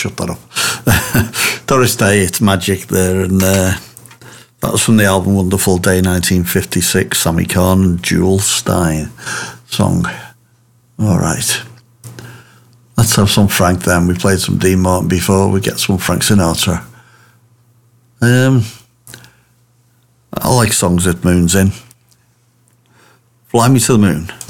shut that up. Doris Day, It's Magic there, and that was from the album Wonderful Day 1956, Sammy Cahn and Jewel Stein song. All right. Let's have some Frank then. We played some Dean Martin before. We get some Frank Sinatra. I like songs with moons in. Fly Me to the Moon.